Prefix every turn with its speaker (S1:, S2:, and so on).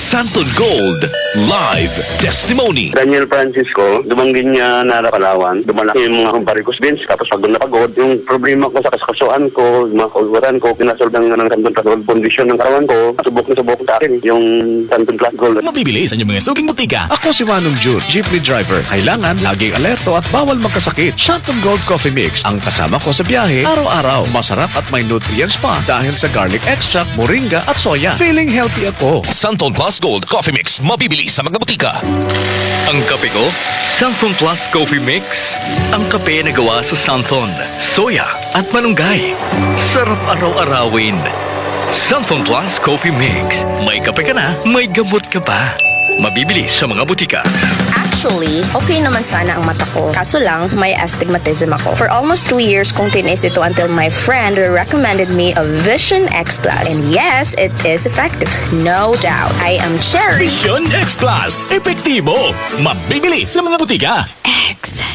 S1: Santon Gold Live Testimony.
S2: Daniel Francisco, dumanggin niya na Palawan. Dumalaki yung mga varicose veins, tapos pagod na pagod. Yung problema ko sa kaskasuan ko, yung mga kulwaran ko, pinasolve ng Santon Plus Gold condition ng katawan ko. Subok na subok sa akin yung Santon Plus Gold.
S1: Mabibili sa inyong mga suging butika.
S3: Ako si Manong June, jeepney driver. Kailangan laging alerto at bawal magkasakit. Santon Gold Coffee Mix ang kasama ko sa biyahe araw-araw. Masarap at may nutrients pa dahil sa garlic extract, moringa at soya. Feeling healthy ako.
S1: Santon Plus Gold Coffee Mix. Mabibili sa mga butika.
S4: Ang kape ko, Santon Plus Coffee Mix. Ang kape na gawa sa Santon, soya at malunggay. Sarap araw-arawin. Santon Plus Coffee Mix. May kape ka na, may gamot ka pa. Mabibili sa mga butika.
S5: Actually, okay naman sana ang mata ko. Kaso lang, may astigmatism ako. For almost 2 years kong tinis ito until my friend recommended me a Vision X Plus. And yes, it is effective. No doubt. I am Cherry.
S1: Vision X Plus. Epektibo. Mabibili sa mga butika.
S5: X.